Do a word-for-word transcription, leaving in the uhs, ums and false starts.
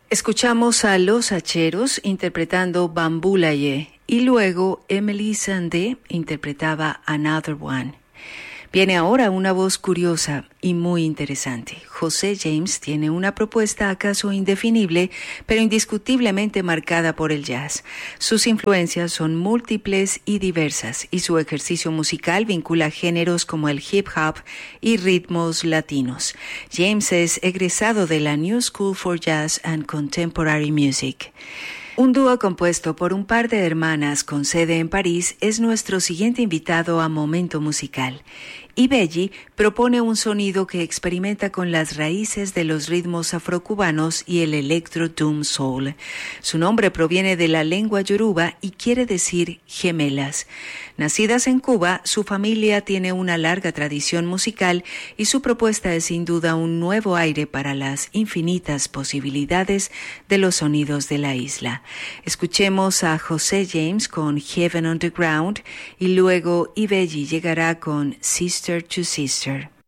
Escuchamos a Los Hacheros interpretando Bambulaye y luego Emily Sandé interpretaba Another One. Viene ahora una voz curiosa y muy interesante. José James tiene una propuesta acaso indefinible, pero indiscutiblemente marcada por el jazz. Sus influencias son múltiples y diversas, y su ejercicio musical vincula géneros como el hip hop y ritmos latinos. James es egresado de la New School for Jazz and Contemporary Music. Un dúo compuesto por un par de hermanas con sede en París es nuestro siguiente invitado a Momento Musical. Ibelli propone un sonido que experimenta con las raíces de los ritmos afrocubanos y el electro doom soul. Su nombre proviene de la lengua yoruba y quiere decir gemelas. Nacidas en Cuba, su familia tiene una larga tradición musical y su propuesta es sin duda un nuevo aire para las infinitas posibilidades de los sonidos de la isla. Escuchemos a José James con Heaven on the Ground y luego Ibelli llegará con Sister to Sister.